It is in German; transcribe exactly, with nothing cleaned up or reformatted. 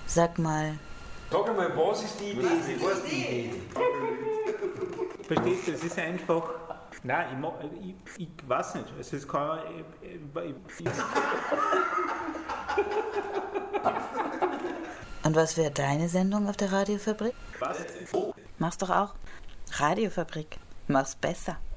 Sag mal. Sag einmal, was ist die Idee? Was ist die Idee? Verstehst du, es ist einfach. Nein, ich, mag, ich, ich weiß nicht. Also es kann. Ich, ich, ich, Und was wäre deine Sendung auf der Radiofabrik? was? Mach's doch auch. Radiofabrik. Mach's besser.